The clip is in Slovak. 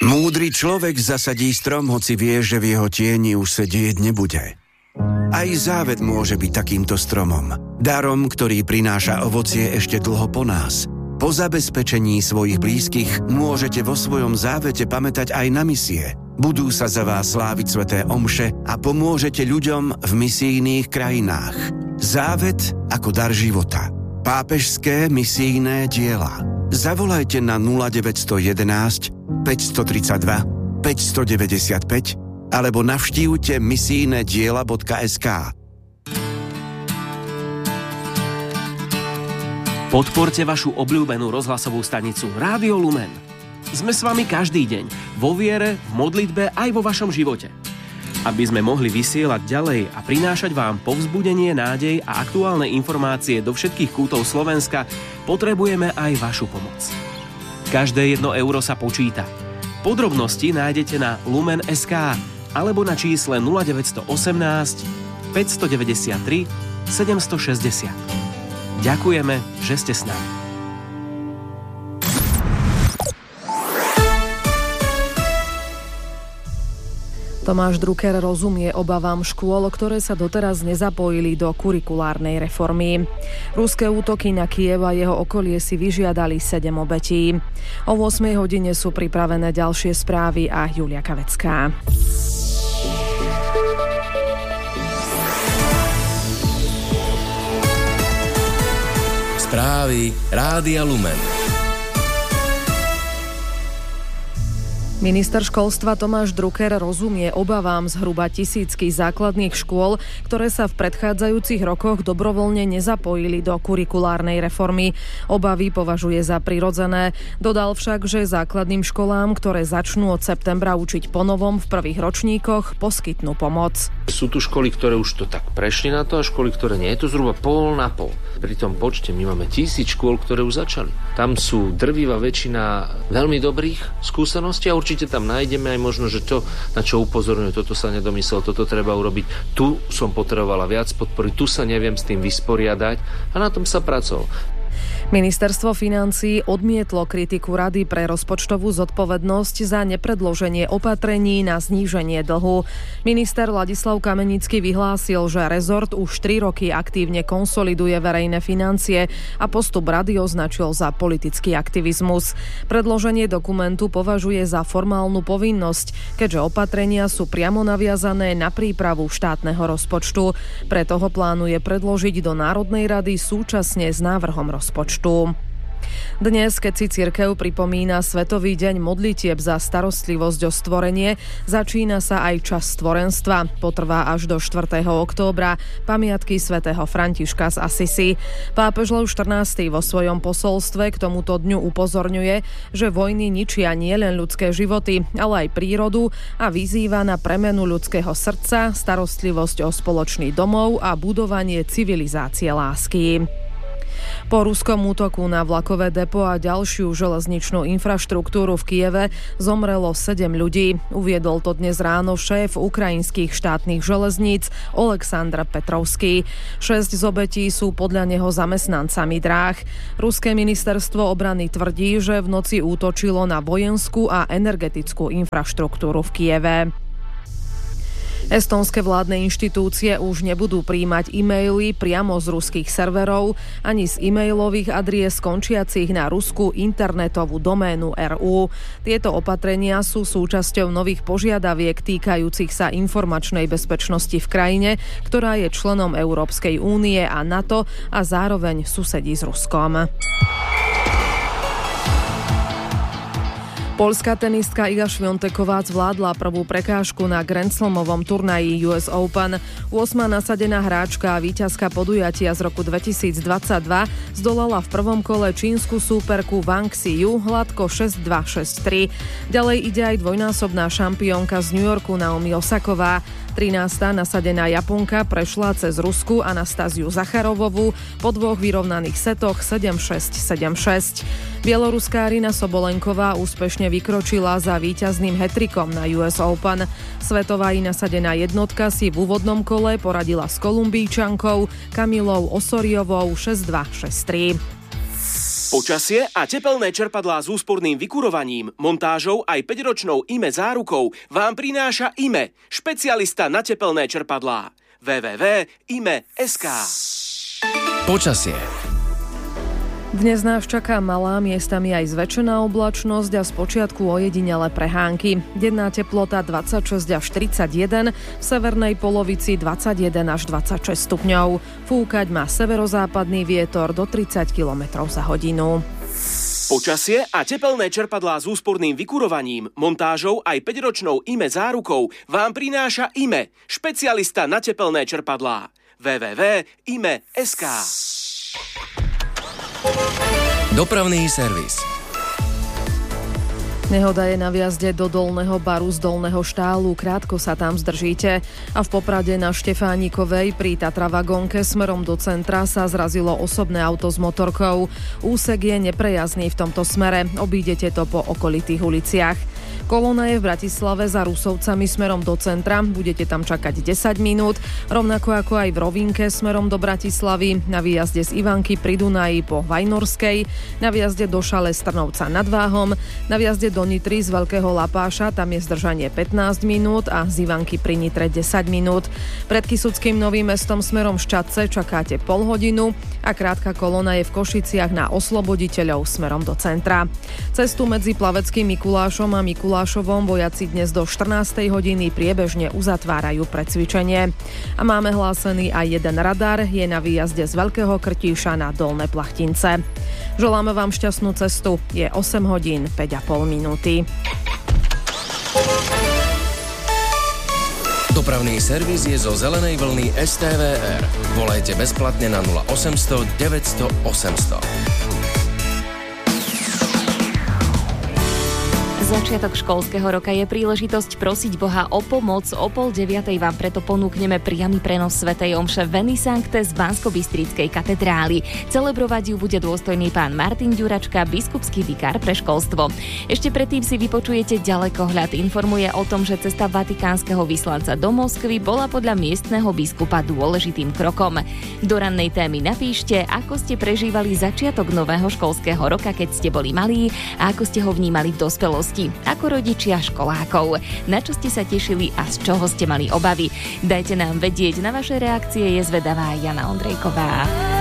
Múdry človek zasadí strom, hoci vie, že v jeho tieni už sedieť nebude. Aj závet môže byť takýmto stromom. Darom, ktorý prináša ovocie ešte dlho po nás. Po zabezpečení svojich blízkych môžete vo svojom závete pamätať aj na misie. Budú sa za vás sláviť sväté omše a pomôžete ľuďom v misijných krajinách. Závet ako dar života. Pápežské misijné diela. Zavolajte na 0911 532 595 alebo navštívte misijnediela.sk. Podporte vašu obľúbenú rozhlasovú stanicu Rádio Lumen. Sme s vami každý deň, vo viere, v modlitbe aj vo vašom živote. Aby sme mohli vysielať ďalej a prinášať vám povzbudenie, nádej a aktuálne informácie do všetkých kútov Slovenska, potrebujeme aj vašu pomoc. Každé 1 euro sa počíta. Podrobnosti nájdete na lumen.sk alebo na čísle 0918 593 760. Ďakujeme, že ste s nami. Tomáš Drucker rozumie obavám škôl, ktoré sa doteraz nezapojili do kurikulárnej reformy. Ruské útoky na Kyjev a jeho okolie si vyžiadali 7 obetí. O 8 hodine sú pripravené ďalšie správy a Julia Kavecká. Správy Rádia Lumen. Minister školstva Tomáš Drucker rozumie obavám zhruba 1000 základných škôl, ktoré sa v predchádzajúcich rokoch dobrovoľne nezapojili do kurikulárnej reformy. Obavy považuje za prirodzené. Dodal však, že základným školám, ktoré začnú od septembra učiť ponovom v prvých ročníkoch, poskytnú pomoc. Sú tu školy, ktoré už to tak prešli na to a školy, ktoré nie. Je to zhruba pol na pol. Pri tom počte my máme 1000 škôl, ktoré už začali. Tam sú drvivá väčšina veľmi dobrých skúseností a určite tam nájdeme aj možno, že to, na čo upozorňujú, toto sa nedomyslel, toto treba urobiť. Tu som potrebovala viac podpory, tu sa neviem s tým vysporiadať a na tom sa pracoval. Ministerstvo financií odmietlo kritiku Rady pre rozpočtovú zodpovednosť za nepredloženie opatrení na zníženie dlhu. Minister Ladislav Kamenický vyhlásil, že rezort už 3 roky aktívne konsoliduje verejné financie a postup Rady označil za politický aktivizmus. Predloženie dokumentu považuje za formálnu povinnosť, keďže opatrenia sú priamo naviazané na prípravu štátneho rozpočtu. Preto ho plánuje predložiť do Národnej rady súčasne s návrhom rozpočtu. Dnes, keď si cirkev pripomína Svetový deň modlitieb za starostlivosť o stvorenie, začína sa aj čas stvorenstva. Potrvá až do 4. októbra, pamiatky svätého Františka z Assisi. Pápež Lev XIV vo svojom posolstve k tomuto dňu upozorňuje, že vojny ničia nielen ľudské životy, ale aj prírodu a vyzýva na premenu ľudského srdca, starostlivosť o spoločný domov a budovanie civilizácie lásky. Po ruskom útoku na vlakové depo a ďalšiu železničnú infraštruktúru v Kyjeve zomrelo 7 ľudí. Uviedol to dnes ráno šéf ukrajinských štátnych železníc Oleksandr Petrovský. 6 z obetí sú podľa neho zamestnancami dráh. Ruské ministerstvo obrany tvrdí, že v noci útočilo na vojenskú a energetickú infraštruktúru v Kyjeve. Estónske vládne inštitúcie už nebudú prijímať e-maily priamo z ruských serverov ani z e-mailových adries končiacich na ruskú internetovú doménu RU. Tieto opatrenia sú súčasťou nových požiadaviek týkajúcich sa informačnej bezpečnosti v krajine, ktorá je členom Európskej únie a NATO a zároveň susedí s Ruskom. Poľská tenistka Iga Świąteková zvládla prvú prekážku na Grand Slamovom turnaji US Open. 8. nasadená hráčka a víťazka podujatia z roku 2022 zdolala v prvom kole čínsku súperku Wang Xiyu hladko 6-2, 6-3. Ďalej ide aj dvojnásobná šampiónka z New Yorku Naomi Osaková. 13. nasadená Japonka prešla cez Rusku Anastáziu Zacharovovú po 2 vyrovnaných setoch 7-6, 7-6. Bieloruská Arina Sobolenková úspešne vykročila za víťazným hat-trickom na US Open. Svetová nasadená jednotka si v úvodnom kole poradila s Kolumbíčankou Kamilou Osoriovou 6-2, 6-3. Počasie a tepelné čerpadlá s úsporným vykurovaním, montážou aj 5-ročnou IME zárukou vám prináša IME, špecialista na tepelné čerpadlá. www.ime.sk. Počasie. Dnes nás čaká malá, miestami aj zväčšená oblačnosť a spočiatku ojedinele prehánky. Denná teplota 26 až 31, v severnej polovici 21 až 26 stupňov. Fúkať má severozápadný vietor do 30 km za hodinu. Počasie a tepelné čerpadlá s úsporným vykurovaním, montážou aj 5-ročnou IME zárukou vám prináša IME, špecialista na tepelné čerpadlá. www.ime.sk. Dopravný servis. Nehoda je na vjazde do Dolného Baru z Dolného Štálu, krátko sa tam zdržíte. A v Poprade na Štefánikovej pri Tatravagónke smerom do centra sa zrazilo osobné auto s motorkou. Úsek je neprejazdný v tomto smere, obídete to po okolitých uliciach. Kolóna je v Bratislave za Rusovcami smerom do centra, budete tam čakať 10 minút, rovnako ako aj v Rovinke smerom do Bratislavy, na výjazde z Ivanky pri Dunaji po Vajnorskej, na výjazde do Šale z Trnovca nad Váhom, na výjazde do Nitry z Veľkého Lapáša, tam je zdržanie 15 minút a z Ivanky pri Nitre 10 minút. Pred Kysuckým Novým Mestom smerom Ščadce čakáte pol hodinu a krátka kolóna je v Košiciach na Osloboditeľov smerom do centra. Cestu medzi Plaveckým Mikulášom a Mikulášovom vojaci dnes do 14. hodiny priebežne uzatvárajú pre cvičenie. A máme hlásený aj jeden radar, je na výjazde z Veľkého Krtíša na Dolné Plachtince. Želáme vám šťastnú cestu, je 8 hodín 5,5 minúty. Dopravný servis je zo zelenej vlny STVR. Volajte bezplatne na 0800 900 800. Začiatok školského roka je príležitosť prosiť Boha o pomoc. O 8:30 vám preto ponúkneme priamy prenos svätej omše Veni Sancte z Banskobystrickej katedrály. Celebrovať ju bude dôstojný pán Martin Ďuračka, biskupský vikár pre školstvo. Ešte predtým si vypočujete ďalekohľad. Informuje o tom, že cesta vatikánskeho vyslanca do Moskvy bola podľa miestneho biskupa dôležitým krokom. Do rannej témy napíšte, ako ste prežívali začiatok nového školského roka, keď ste boli malí a ako ste ho vnímali v dospelosti. Ako rodičia školákov. Na čo ste sa tešili a z čoho ste mali obavy? Dajte nám vedieť, na vaše reakcie je zvedavá Jana Ondrejková.